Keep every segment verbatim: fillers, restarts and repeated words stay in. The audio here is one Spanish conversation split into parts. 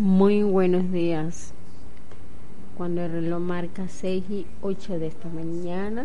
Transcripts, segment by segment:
Muy buenos días. Cuando el reloj marca seis y ocho de esta mañana,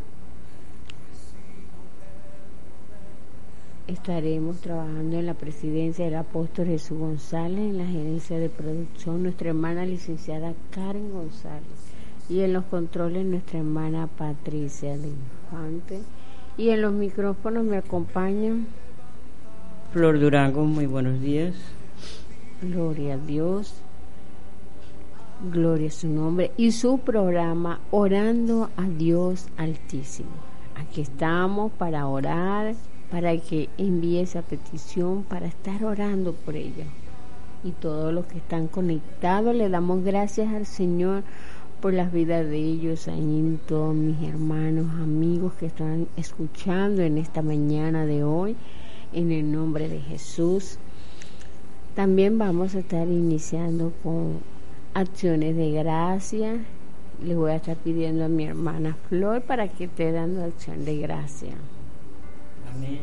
estaremos trabajando en la presidencia del apóstol Jesús González, en la gerencia de producción nuestra hermana licenciada Karen González, y en los controles nuestra hermana Patricia de Infante, y en los micrófonos me acompañan Flor Durango. Muy buenos días. Gloria a Dios, gloria a su nombre, y su programa Orando a Dios Altísimo. Aquí estamos para orar, para que envíe esa petición, para estar orando por ella. Y todos los que están conectados, le damos gracias al Señor por las vidas de ellos, ahí todos mis hermanos, amigos que están escuchando en esta mañana de hoy, en el nombre de Jesús. También vamos a estar iniciando con acciones de gracia. Le voy a estar pidiendo a mi hermana Flor para que esté dando acción de gracia. Amén.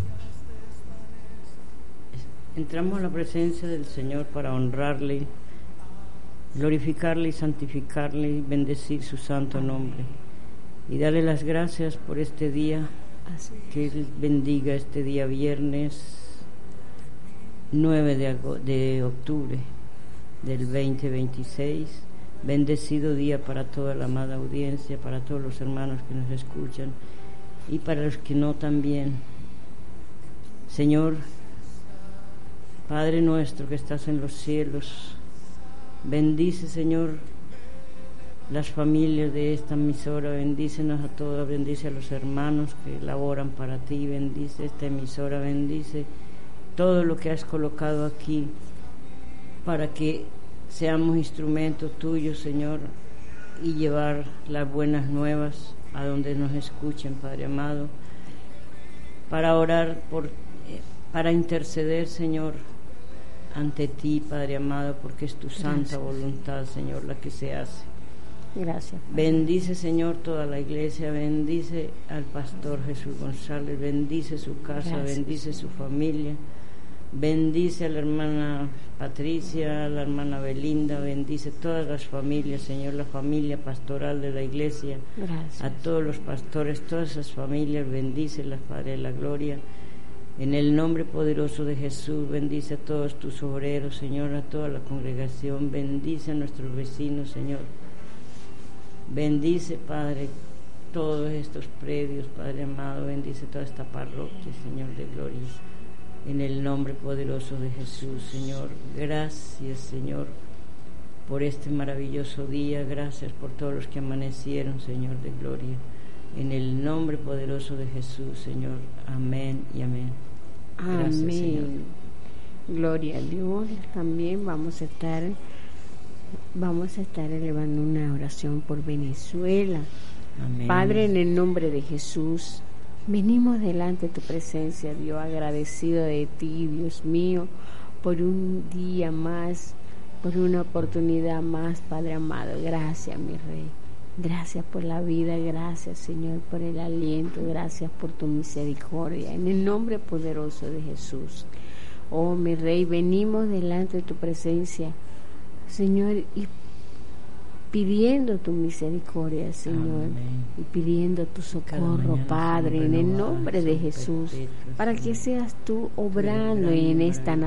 Entramos a la presencia del Señor para honrarle, glorificarle y santificarle y bendecir su santo nombre. Y darle las gracias por este día. Así. Que Él bendiga este día viernes nueve de octubre del veinte veintiséis. Bendecido día para toda la amada audiencia, para todos los hermanos que nos escuchan y para los que no también. Señor, Padre nuestro que estás en los cielos, bendice, Señor, las familias de esta emisora, bendícenos a todos, bendice a los hermanos que laboran para ti, bendice esta emisora, bendice todo lo que has colocado aquí para que seamos instrumentos tuyos, Señor, y llevar las buenas nuevas a donde nos escuchen, Padre amado, para orar, por, para interceder, Señor, ante ti, Padre amado, porque es tu santa Gracias. Voluntad, Señor, la que se hace. Gracias. Padre. Bendice, Señor, toda la iglesia, bendice al pastor Jesús González, bendice su casa, Gracias. Bendice su familia, bendice a la hermana Patricia, a la hermana Belinda, bendice todas las familias, Señor, la familia pastoral de la iglesia. Gracias. A todos los pastores, todas esas familias, bendícelas, Padre de la gloria. En el nombre poderoso de Jesús, bendice a todos tus obreros, Señor, a toda la congregación, bendice a nuestros vecinos, Señor. Bendice, Padre, todos estos predios, Padre amado, bendice toda esta parroquia, Señor de gloria. En el nombre poderoso de Jesús, Señor. Gracias, Señor, por este maravilloso día. Gracias por todos los que amanecieron, Señor de gloria. En el nombre poderoso de Jesús, Señor. Amén y amén. Gracias, amén. Señor. Gloria a Dios. También vamos a estar vamos a estar elevando una oración por Venezuela. Amén. Padre, en el nombre de Jesús, venimos delante de tu presencia, Dios, agradecido de ti, Dios mío, por un día más, por una oportunidad más, Padre amado. Gracias, mi Rey. Gracias por la vida, gracias, Señor, por el aliento, gracias por tu misericordia. En el nombre poderoso de Jesús. Oh, mi Rey, venimos delante de tu presencia, Señor, y pidiendo tu misericordia, Señor. Amén. Y pidiendo tu socorro, Padre, en el nombre de Jesús, para que seas tú obrando en esta nación.